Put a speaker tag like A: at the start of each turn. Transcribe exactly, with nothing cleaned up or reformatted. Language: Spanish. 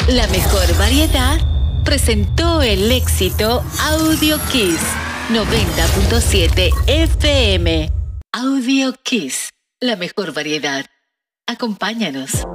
A: La mejor variedad presentó el éxito Audio Kiss noventa punto siete F M. Audio Kiss, la mejor variedad. Acompáñanos.